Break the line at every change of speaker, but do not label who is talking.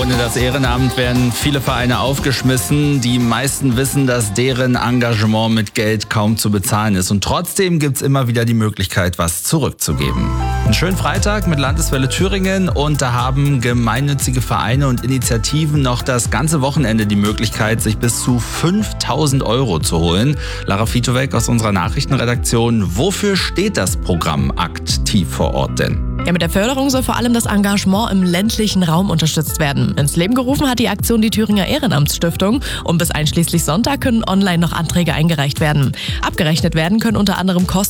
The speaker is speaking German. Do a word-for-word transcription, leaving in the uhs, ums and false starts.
Ohne das Ehrenamt werden viele Vereine aufgeschmissen. Die meisten wissen, dass deren Engagement mit Geld kaum zu bezahlen ist. Und trotzdem gibt es immer wieder die Möglichkeit, was zurückzugeben. Einen schönen Freitag mit Landeswelle Thüringen. Und da haben gemeinnützige Vereine und Initiativen noch das ganze Wochenende die Möglichkeit, sich bis zu fünftausend Euro zu holen. Lara Fitowek aus unserer Nachrichtenredaktion. Wofür steht das Programm Aktiv vor Ort denn?
Ja, mit der Förderung soll vor allem das Engagement im ländlichen Raum unterstützt werden. Ins Leben gerufen hat die Aktion die Thüringer Ehrenamtsstiftung und bis einschließlich Sonntag können online noch Anträge eingereicht werden. Abgerechnet werden können unter anderem Kosten